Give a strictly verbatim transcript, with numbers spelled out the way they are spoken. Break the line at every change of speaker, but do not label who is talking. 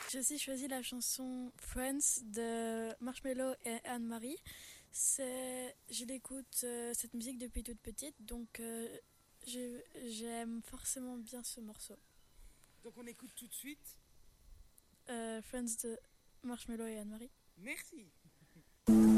J'ai aussi choisi la chanson Friends de Marshmello et Anne-Marie. C'est, je l'écoute euh, cette musique depuis toute petite, donc euh, je- j'aime forcément bien ce morceau.
Donc on écoute tout de suite.
Euh, Friends de Marshmello et Anne-Marie.
Merci.